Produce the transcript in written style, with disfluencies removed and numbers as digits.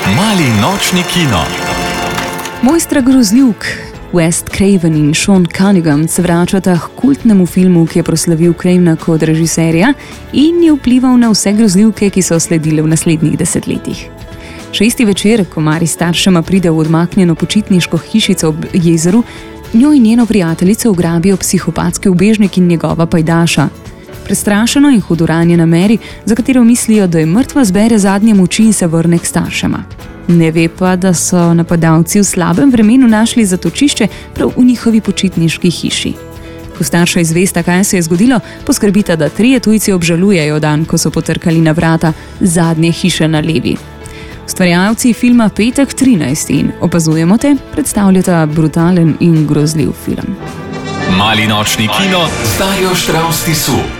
Mali nočni kino. Mojstra grozljivk Wes Craven in Sean Cunningham se vračata k kultnemu filmu, ki je proslavil Cravena kot režiserja in je vplival na vse grozljivke, ki so sledile v naslednjih desetletjih. 6. večer, ko Mari s staršema pride v odmaknjeno počitniško hišico ob jezeru, njo in njeno prijateljico ugrabijo psihopatski ubežnik in njegova pajdaša. Prestrašeno in hudo ranjena Mary, za katero mislijo, da je mrtva, zbere zadnje moči in se vrne k staršema. Ne ve pa, da so napadalci v slabem vremenu našli zatočišče prav v njihovi počitniški hiši. Ko starša izvesta, kaj se je zgodilo, poskrbita, da 3 tujci obžalujejo dan, ko so potrkali na vrata zadnje hiše na levi. Ustvarjalci filma Petek 13 in Opazujemo te predstavljata brutalen in grozljiv film. Mali nočni kino z Darjo Štravs Tisu.